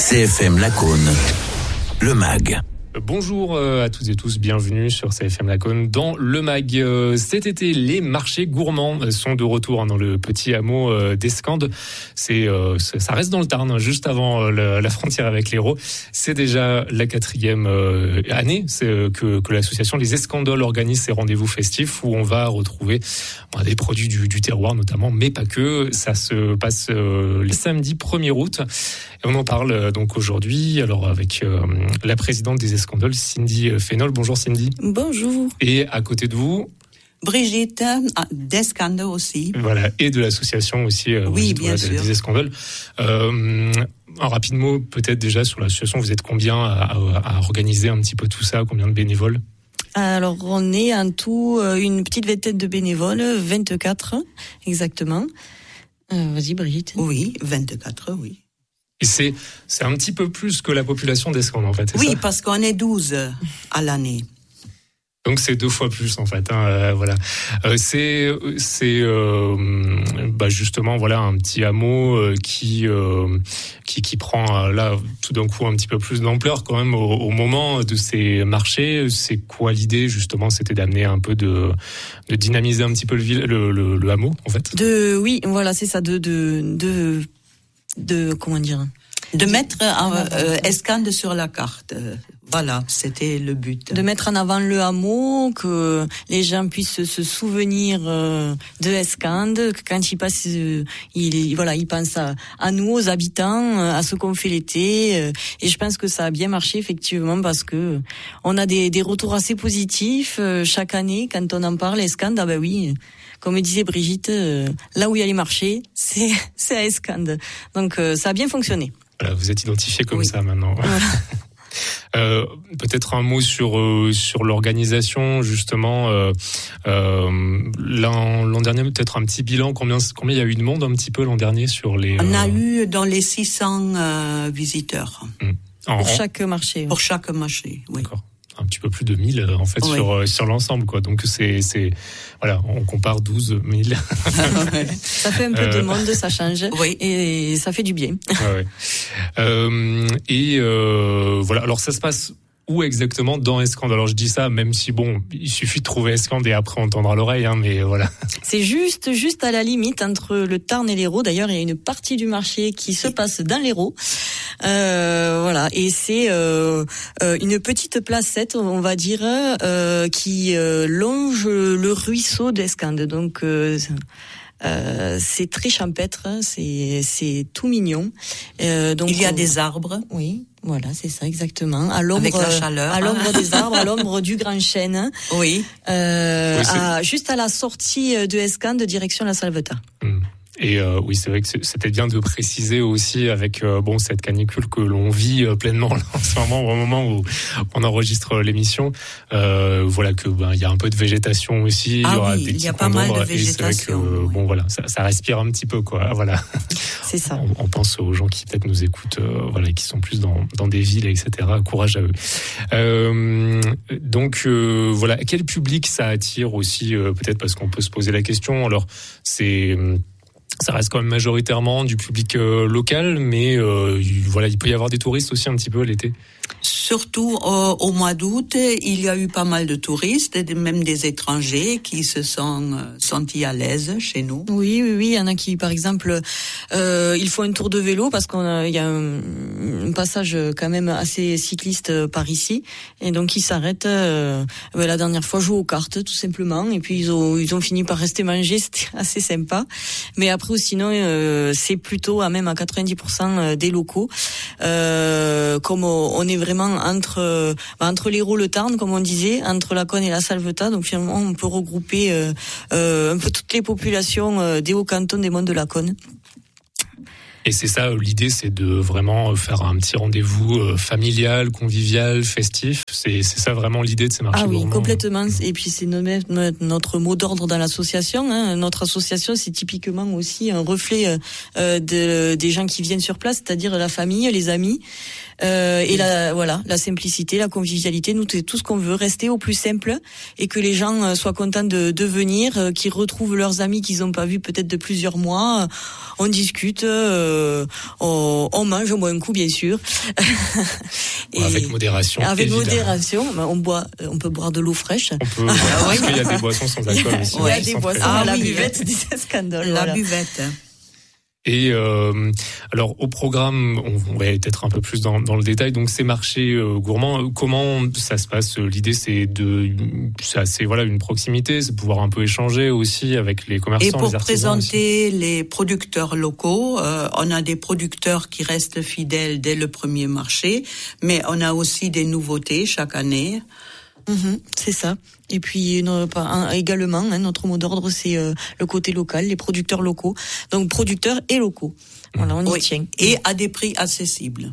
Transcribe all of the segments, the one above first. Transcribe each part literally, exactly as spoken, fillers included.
C F M Lacaune, le M A G. Bonjour à toutes et tous, bienvenue sur C F M Lacaune dans le M A G. Cet été, les marchés gourmands sont de retour dans le petit hameau d'Escande. C'est, ça reste dans le Tarn, juste avant la frontière avec l'Hérault. C'est déjà la quatrième année que, que l'association Les Escandoles organise ces rendez-vous festifs où on va retrouver des produits du, du terroir notamment, mais pas que. Ça se passe le samedi premier août. Et on en parle donc aujourd'hui, alors avec euh, la présidente des Escandoles, Cindy Fénol. Bonjour Cindy. Bonjour. Et à côté de vous, Brigitte d'Escande aussi. Voilà, et de l'association aussi, euh, oui, Brigitte, bien voilà, sûr. des Escandoles. Euh, un rapide mot peut-être déjà sur l'association. Vous êtes combien à, à, à organiser un petit peu tout ça? Combien de bénévoles? Alors, on est en tout une petite vingtaine de bénévoles, vingt-quatre exactement. Euh, vas-y Brigitte. Oui, vingt-quatre, oui. Et c'est, c'est un petit peu plus que la population d'Escande, en fait, c'est oui, ça? Parce qu'on est douze à l'année. Donc c'est deux fois plus en fait, hein, euh, voilà. Euh, c'est c'est euh, bah justement voilà un petit hameau euh, qui euh, qui qui prend euh, là tout d'un coup un petit peu plus d'ampleur quand même au, au moment de ces marchés. C'est quoi l'idée justement? C'était d'amener un peu de de dynamiser un petit peu le le, le, le hameau en fait. De oui voilà c'est ça de de de de comment dire. De mettre euh, euh, Escande sur la carte. Voilà, c'était le but. De mettre en avant le hameau, que les gens puissent se souvenir euh, de Escande, que quand ils passent, euh, ils, voilà, ils pensent à, à nous, aux habitants, à ce qu'on fait l'été. Euh, et je pense que ça a bien marché effectivement parce que on a des, des retours assez positifs euh, chaque année quand on en parle. Escande, ah ben oui. Comme disait Brigitte, euh, là où il y a les marchés, c'est, c'est à Escande. Donc euh, ça a bien fonctionné. Voilà, vous êtes identifié comme oui. ça maintenant. Voilà. Euh, peut-être un mot sur euh, sur l'organisation justement. Euh, euh, l'an, l'an dernier, peut-être un petit bilan. Combien combien il y a eu de monde un petit peu l'an dernier sur les. On a euh... eu dans les six cents euh, visiteurs. Mmh. En, pour chaque marché. Pour chaque marché. Oui. D'accord. Un petit peu plus de mille en fait oui. sur sur l'ensemble quoi. Donc c'est c'est voilà, on compare douze mille. Ça fait un peu de monde, ça change oui. et ça fait du bien. Ouais, ouais. Euh, et euh, voilà, alors ça se passe où exactement dans Escande? Alors je dis ça même si bon, il suffit de trouver Escande et après on tendra l'oreille hein, mais voilà. C'est juste juste à la limite entre le Tarn et l'Hérault. D'ailleurs, il y a une partie du marché qui se passe dans l'Hérault. Euh, voilà, et c'est euh, euh, une petite placette, on va dire, euh, qui euh, longe le ruisseau d'Escande. Donc euh, Euh, c'est très champêtre, c'est c'est tout mignon. Euh, donc il y a on... des arbres. Oui, voilà, c'est ça exactement. À l'ombre, avec la chaleur, à l'ombre des arbres, à l'ombre du grand chêne. Oui. Euh, oui à, juste à la sortie de Escande, direction la Salvetat. Mmh. Et euh, oui, c'est vrai que c'était bien de préciser aussi avec euh, bon cette canicule que l'on vit euh, pleinement là, en ce moment, au moment où on enregistre l'émission. Euh, voilà que ben il y a un peu de végétation aussi. Ah il y aura oui, des il y a pas mal de végétation. Et c'est vrai que oui. bon voilà, ça, ça respire un petit peu quoi. Voilà. C'est ça. On, on pense aux gens qui peut-être nous écoutent, euh, voilà, qui sont plus dans dans des villes, et cetera. Courage à eux. Euh, donc euh, voilà, quel public ça attire aussi euh, peut-être parce qu'on peut se poser la question. Alors c'est ça reste quand même majoritairement du public euh, local, mais euh, voilà, il peut y avoir des touristes aussi un petit peu l'été. Surtout euh, au mois d'août, il y a eu pas mal de touristes, et même des étrangers qui se sont euh, sentis à l'aise chez nous. Oui, oui, oui. Il y en a qui, par exemple, euh, ils font un tour de vélo parce qu'on a, il y a un, un passage quand même assez cycliste par ici, et donc ils s'arrêtent. Euh, ben, la dernière fois, jouer aux cartes, tout simplement, et puis ils ont, ils ont fini par rester manger. C'était assez sympa. Mais après, sinon, euh, c'est plutôt à même à quatre-vingt-dix pour cent des locaux. Euh, comme on est vraiment entre bah, entre l'Hérault, le Tarn, comme on disait, entre la Cône et la Salvetat. Donc finalement, on peut regrouper euh, euh, un peu toutes les populations euh, des hauts cantons des monts de la Cône. Et c'est ça, l'idée, c'est de vraiment faire un petit rendez-vous euh, familial, convivial, festif. C'est, c'est ça vraiment l'idée de ces marchés Ah oui, gourmands. complètement. Et puis c'est notre, notre mot d'ordre dans l'association. Hein. Notre association, c'est typiquement aussi un reflet euh, de, des gens qui viennent sur place, c'est-à-dire la famille, les amis. Euh, et la voilà, la simplicité, la convivialité, nous c'est tout ce qu'on veut, rester au plus simple et que les gens soient contents de, de venir, qu'ils retrouvent leurs amis qu'ils n'ont pas vus peut-être de plusieurs mois. On discute. Euh, euh, on, on mange, on boit un coup bien sûr. Et avec modération. Avec évidemment. modération, on boit, on peut boire de l'eau fraîche. On peut. Parce qu'il y a des boissons sans alcool aussi. Il y a des boissons à la oui, buvette des Escandoles. La voilà. buvette. Et euh, alors au programme, on, on va peut-être un peu plus dans, dans le détail. Donc ces marchés euh, gourmands, comment ça se passe? L'idée c'est de, c'est assez voilà une proximité, c'est de pouvoir un peu échanger aussi avec les commerçants. Et pour les artisans présenter aussi. les producteurs locaux, euh, on a des producteurs qui restent fidèles dès le premier marché, mais on a aussi des nouveautés chaque année. Mmh, c'est ça. Et puis no, pas, également, hein, notre mot d'ordre, c'est euh, le côté local, les producteurs locaux. Donc producteurs et locaux. Voilà, on y oui. tient. Et à des prix accessibles.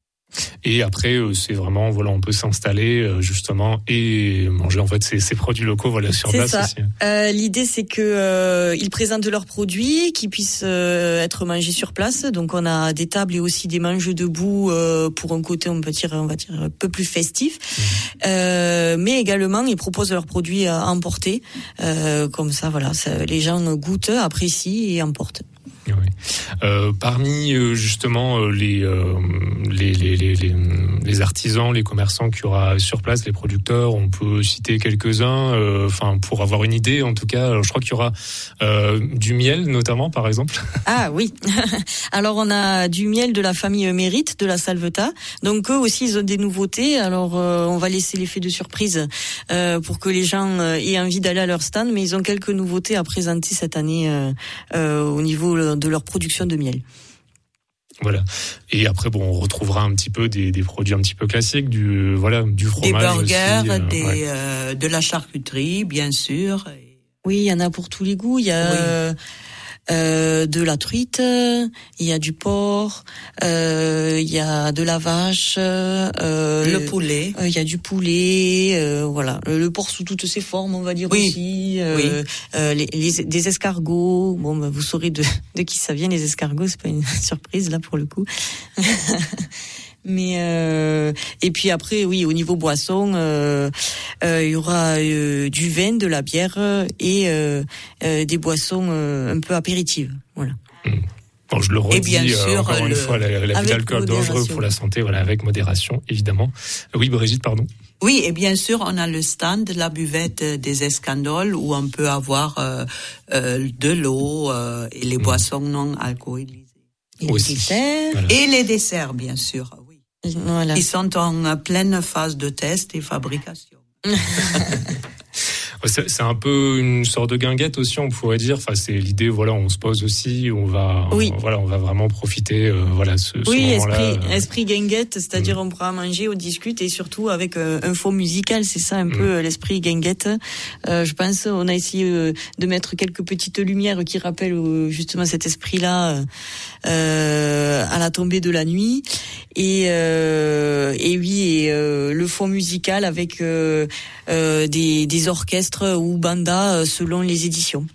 Et après, euh, c'est vraiment, voilà, on peut s'installer euh, justement et manger en fait ces, ces produits locaux, voilà, sur c'est place ça. aussi. Euh, l'idée, c'est que euh, ils présentent leurs produits, qu'ils puissent euh, être mangés sur place. Donc, on a des tables et aussi des manges debout euh, pour un côté, on peut dire, on va dire, un peu plus festif. Mmh. Euh, mais également, ils proposent leurs produits à emporter. Euh, comme ça, voilà, ça, les gens goûtent, apprécient et emportent. Oui. Euh, parmi euh, justement euh, les, euh, les, les, les, les, les artisans, les commerçants qu'il y aura sur place, les producteurs, on peut citer quelques-uns, enfin euh, pour avoir une idée en tout cas. Alors, je crois qu'il y aura euh, du miel notamment par exemple. Ah oui, alors on a du miel de la famille Mérite, de la Salvetat, donc eux aussi ils ont des nouveautés, alors euh, on va laisser l'effet de surprise euh, pour que les gens euh, aient envie d'aller à leur stand, mais ils ont quelques nouveautés à présenter cette année euh, euh, au niveau de leur production de miel. Voilà. Et après, bon, on retrouvera un petit peu des, des produits un petit peu classiques, du voilà, du fromage, des burgers, aussi, euh, des, ouais. euh, de la charcuterie, bien sûr. Oui, il y en a pour tous les goûts. Il y a oui. euh, euh, de la truite, il y a du porc, euh, il y a de la vache, euh, le poulet. Euh, il y a du poulet, euh, voilà. Le, le porc sous toutes ses formes, on va dire oui. aussi. Euh, oui. euh, les, les, des escargots. Bon, bah, vous saurez de, de qui ça vient, les escargots. C'est pas une surprise là pour le coup. Mais euh, et puis après oui au niveau boisson euh, euh, il y aura euh, du vin, de la bière et euh, euh, des boissons euh, un peu apéritives, voilà. Mmh. Bon, je le redis, et bien sûr, euh, encore le, une fois, l'abus d'alcool dangereux pour la santé, voilà, avec modération, évidemment. Oui, Brigitte, pardon. Oui, et bien sûr, on a le stand de la buvette des Escandoles où on peut avoir euh, euh, de l'eau euh, et les mmh. boissons non alcoolisées. Et aussi. Les desserts. Voilà. Et les desserts, bien sûr. Voilà. Ils sont en pleine phase de test et fabrication. c'est, c'est un peu une sorte de guinguette aussi, on pourrait dire. Enfin, c'est l'idée. Voilà, on se pose aussi, on va, oui. on, voilà, on va vraiment profiter. Euh, voilà, ce, ce oui, moment-là. esprit, euh... esprit guinguette, c'est-à-dire mmh. on pourra manger, on discute et surtout avec euh, un fond musical. C'est ça un mmh. peu l'esprit guinguette. Euh, je pense, on a essayé euh, de mettre quelques petites lumières qui rappellent euh, justement cet esprit-là euh, à la tombée de la nuit. Et, euh, et oui, et, euh, le fond musical avec euh, euh, des, des orchestres ou bandas euh, selon les éditions.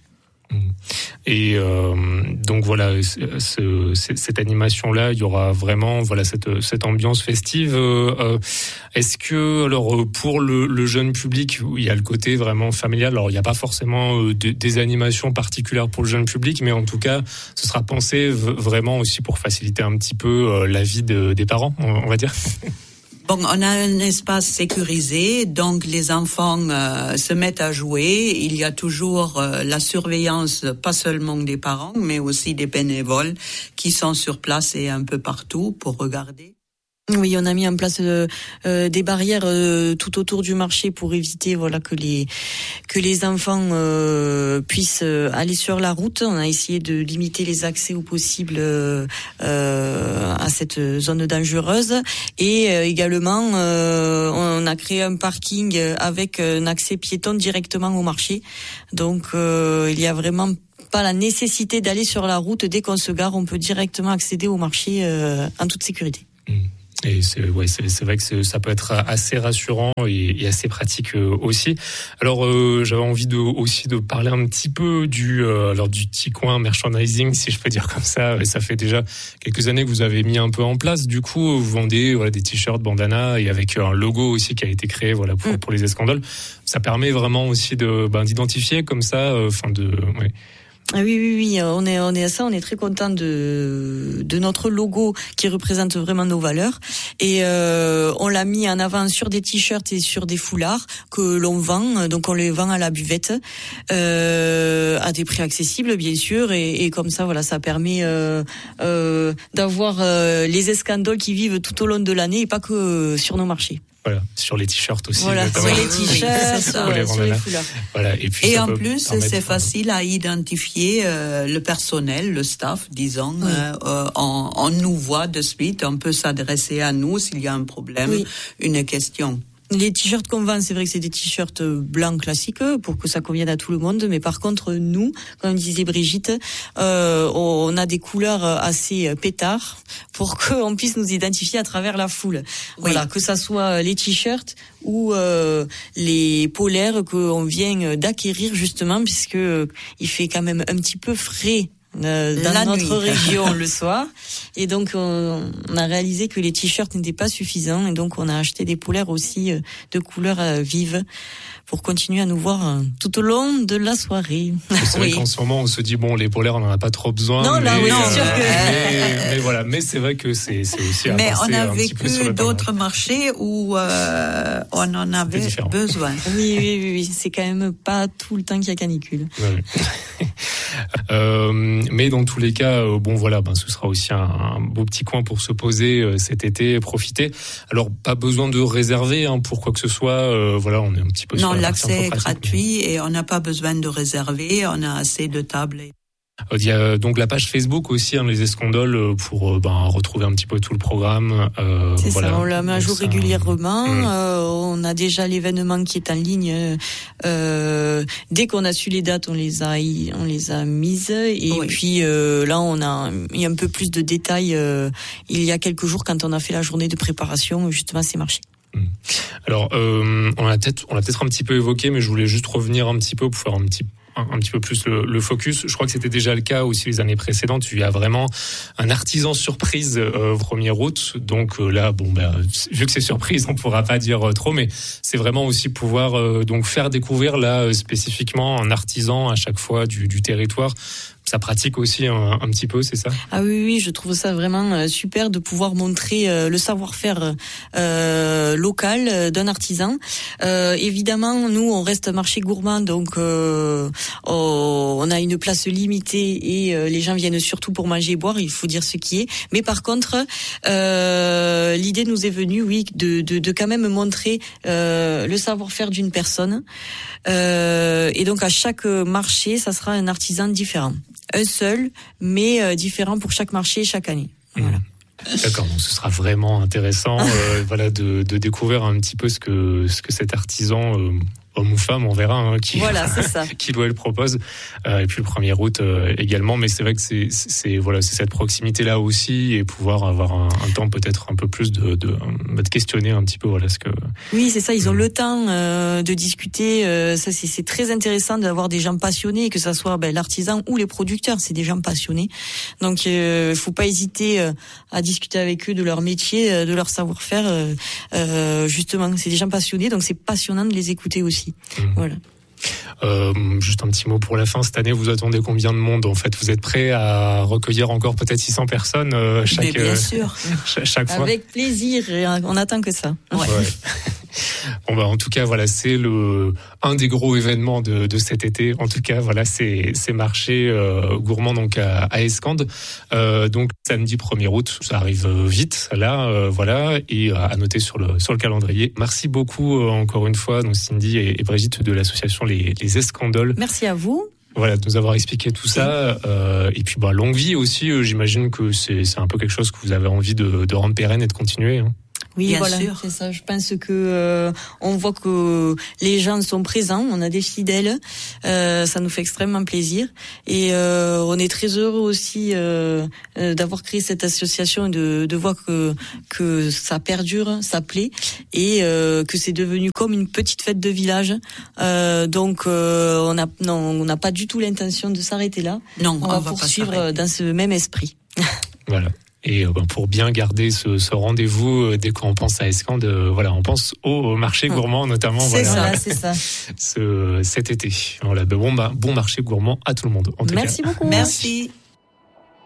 Et euh, donc voilà, ce, ce, cette animation-là, il y aura vraiment voilà cette, cette ambiance festive. Euh, est-ce que alors pour le, le jeune public, il y a le côté vraiment familial. Alors il n'y a pas forcément de, des animations particulières pour le jeune public, mais en tout cas, ce sera pensé vraiment aussi pour faciliter un petit peu la vie de, des parents, on va dire. Bon, on a un espace sécurisé, donc les enfants euh, se mettent à jouer. Il y a toujours euh, la surveillance, pas seulement des parents, mais aussi des bénévoles qui sont sur place et un peu partout pour regarder. Oui, on a mis en place euh, euh, des barrières euh, tout autour du marché pour éviter voilà que les que les enfants euh, puissent euh, aller sur la route. On a essayé de limiter les accès au possible euh, euh, à cette zone dangereuse et euh, également euh, on a créé un parking avec un accès piéton directement au marché. Donc euh, il y a vraiment pas la nécessité d'aller sur la route. Dès qu'on se gare, on peut directement accéder au marché euh, en toute sécurité. Mmh. Et c'est, ouais, c'est, c'est vrai que c'est, ça peut être assez rassurant et, et assez pratique euh, aussi. Alors, euh, j'avais envie de, aussi de parler un petit peu du, euh, alors du petit coin merchandising, si je peux dire comme ça. Et ça fait déjà quelques années que vous avez mis un peu en place. Du coup, vous vendez voilà, des t-shirts, bandanas et avec un logo aussi qui a été créé voilà, pour, pour les Escandoles. Ça permet vraiment aussi de, ben, d'identifier comme ça, enfin euh, de... Ouais. Ah oui, oui, oui, on est, on est à ça, on est très content de, de notre logo qui représente vraiment nos valeurs. Et euh, on l'a mis en avant sur des t-shirts et sur des foulards que l'on vend. Donc on les vend à la buvette, euh, à des prix accessibles, bien sûr. Et, et comme ça, voilà, ça permet euh, euh, d'avoir euh, les escandoles qui vivent tout au long de l'année et pas que sur nos marchés. Voilà, sur les t-shirts aussi. Voilà, sur les t-shirts, sur, les, sur les foulards. Voilà, et puis et en plus, c'est facile à identifier euh, le personnel, le staff, disons. Oui. Euh, on, on nous voit de suite, on peut s'adresser à nous s'il y a un problème, oui. une question. Les t-shirts qu'on vend, c'est vrai que c'est des t-shirts blancs classiques pour que ça convienne à tout le monde. Mais par contre, nous, comme disait Brigitte, euh, on a des couleurs assez pétards pour qu'on puisse nous identifier à travers la foule. Oui. Voilà, que ça soit les t-shirts ou euh, les polaires qu'on vient d'acquérir justement, puisque il fait quand même un petit peu frais. Euh, dans la notre nuit. région le soir, et donc on, on a réalisé que les t-shirts n'étaient pas suffisants, et donc on a acheté des polaires aussi euh, de couleurs euh, vives pour continuer à nous voir euh, tout au long de la soirée. C'est oui. vrai qu'en ce moment on se dit bon, les polaires on en a pas trop besoin. Non, là mais, oui, euh, c'est sûr que. Mais, mais voilà, mais c'est vrai que c'est, c'est aussi. À mais on a un vécu d'autres marchés où euh, on en avait besoin. Oui, oui, oui, oui, c'est quand même pas tout le temps qu'il y a canicule. Ouais. euh, mais dans tous les cas, euh, bon voilà, ben ce sera aussi un, un beau petit coin pour se poser euh, cet été, profiter. Alors pas besoin de réserver hein, pour quoi que ce soit. Euh, voilà, on est un petit peu. Non, sur l'accès est gratuit mais... et on n'a pas besoin de réserver. On a assez de tables. Et... Il y a donc la page Facebook aussi, hein, les Escandoles, pour ben, retrouver un petit peu tout le programme. Euh, c'est voilà. ça, on la met à jour ça... régulièrement. Mmh. Euh, on a déjà l'événement qui est en ligne. Euh, dès qu'on a su les dates, on les a, on les a mises. Et oui. puis euh, là, on a, il y a un peu plus de détails. Euh, il y a quelques jours, quand on a fait la journée de préparation, justement, à ces marchés. Alors, euh, on l'a peut-être, on l'a peut-être un petit peu évoqué, mais je voulais juste revenir un petit peu pour faire un petit un petit peu plus le, le focus. Je crois que c'était déjà le cas aussi les années précédentes. Il y a vraiment un artisan surprise euh, première août. Donc euh, là, bon, ben, vu que c'est surprise, on pourra pas dire euh, trop, mais c'est vraiment aussi pouvoir euh, donc faire découvrir là euh, spécifiquement un artisan à chaque fois du, du territoire. Ça pratique aussi un, un petit peu, c'est ça ? Ah oui, oui, je trouve ça vraiment euh, super de pouvoir montrer euh, le savoir-faire euh, local d'un artisan. Euh, évidemment, nous, on reste marché gourmand, donc euh, on a une place limitée et euh, les gens viennent surtout pour manger et boire, il faut dire ce qui est. Mais par contre, euh, l'idée nous est venue, oui, de, de, de quand même montrer euh, le savoir-faire d'une personne. Euh, et donc, à chaque marché, ça sera un artisan différent. Un seul, mais euh, différent pour chaque marché chaque année. Voilà. Mmh. D'accord, donc ce sera vraiment intéressant, euh, voilà, de, de découvrir un petit peu ce que ce que cet artisan, euh, homme ou femme, on verra, hein, qui voilà, c'est ça. qui doit le propose. Euh, et puis le premier août euh, également, mais c'est vrai que c'est c'est voilà, c'est cette proximité là aussi et pouvoir avoir un, un temps peut-être un peu plus de, de de questionner un petit peu voilà ce que. Oui, c'est ça. Ils ont mmh. le temps euh, de discuter. Euh, ça, c'est, c'est très intéressant d'avoir des gens passionnés, que ça soit ben, l'artisan ou les producteurs. C'est des gens passionnés. Donc, il euh, faut pas hésiter euh, à discuter avec eux de leur métier, euh, de leur savoir-faire. Euh, euh, justement, c'est des gens passionnés, donc c'est passionnant de les écouter aussi. Mmh. Voilà. Euh, juste un petit mot pour la fin. Cette année, vous attendez combien de monde ? En fait, vous êtes prêts à recueillir encore peut-être six cents personnes euh, chaque, Mais bien sûr. Euh, chaque, chaque fois. Avec plaisir. On attend que ça. Ouais. Ouais. Bon bah en tout cas voilà, c'est le un des gros événements de, de cet été. En tout cas voilà, c'est ces marchés euh, gourmands donc à, à Escande. Euh, donc samedi premier août, ça arrive vite là, euh, voilà, et à noter sur le sur le calendrier. Merci beaucoup euh, encore une fois donc Cindy et, et Brigitte de l'association les les Escandoles. Merci à vous. Voilà, de nous avoir expliqué tout ça. Euh, et puis, bah, longue vie aussi. Euh, j'imagine que c'est, c'est un peu quelque chose que vous avez envie de, de rendre pérenne et de continuer. Hein. Oui, Bien voilà, sûr. c'est ça. Je pense que euh, on voit que les gens sont présents, on a des fidèles, euh, ça nous fait extrêmement plaisir et euh, on est très heureux aussi euh, d'avoir créé cette association et de, de voir que que ça perdure, ça plaît et euh, que c'est devenu comme une petite fête de village. Euh, donc euh, on a non, on n'a pas du tout l'intention de s'arrêter là. Non, on, on va, va poursuivre dans ce même esprit. Voilà. Et euh, pour bien garder ce, ce rendez-vous, euh, dès qu'on pense à Escande, euh, voilà, on pense au marché gourmand notamment. C'est voilà, ça, c'est ça. Ce, cet été. Voilà, bon, bah, bon marché gourmand à tout le monde. En tout Merci cas. beaucoup. Merci.